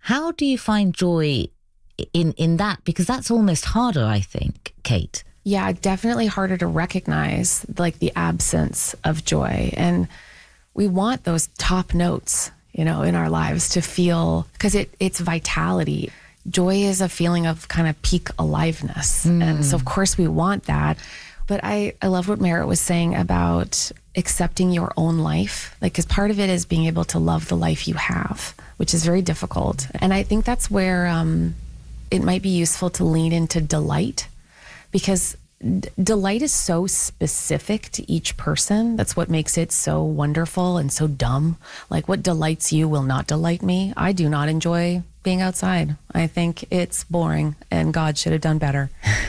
How do you find joy in that? Because that's almost harder, I think, Kate. Yeah, definitely harder to recognize like the absence of joy. And we want those top notes, in our lives to feel, because it's vitality. Joy is a feeling of kind of peak aliveness. And so of course we want that. But I love what Merritt was saying about accepting your own life. Like, because part of it is being able to love the life you have, which is very difficult. And I think that's where it might be useful to lean into delight, because delight is so specific to each person. That's what makes it so wonderful and so dumb. Like, what delights you will not delight me. I do not enjoy being outside. I think it's boring and God should have done better,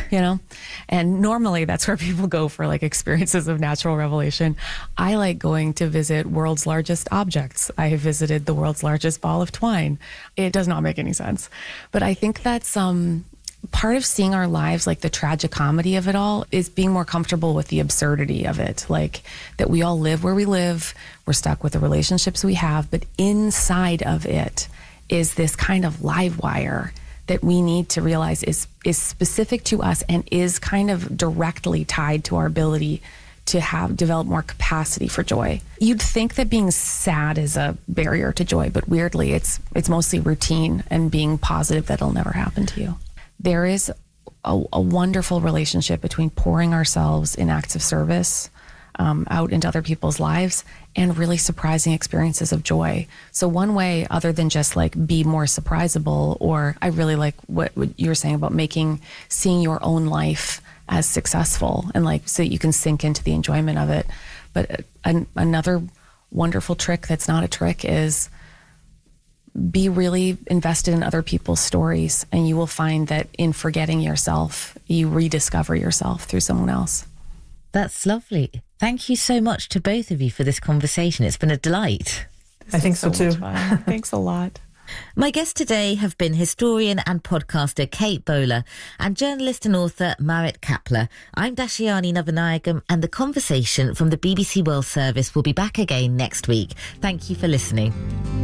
And normally that's where people go for like experiences of natural revelation. I like going to visit world's largest objects. I have visited the world's largest ball of twine. It does not make any sense. But I think that's part of seeing our lives, like the tragicomedy of it all, is being more comfortable with the absurdity of it. Like that we all live where we live, we're stuck with the relationships we have, but inside of it is this kind of live wire that we need to realize is specific to us and is kind of directly tied to our ability to develop more capacity for joy. You'd think that being sad is a barrier to joy, but weirdly it's mostly routine and being positive that it'll never happen to you. There is a wonderful relationship between pouring ourselves in acts of service out into other people's lives and really surprising experiences of joy. So one way, other than just like be more surprisable, or I really like what you were saying about seeing your own life as successful and like so you can sink into the enjoyment of it. But another wonderful trick that's not a trick is be really invested in other people's stories, and you will find that in forgetting yourself, you rediscover yourself through someone else. That's lovely. Thank you so much to both of you for this conversation. It's been a delight. I think so too. Thanks a lot. My guests today have been historian and podcaster Kate Bowler and journalist and author Merritt Kapler. I'm Dashiani Navanayagam, and the conversation from the BBC World Service will be back again next week. Thank you for listening.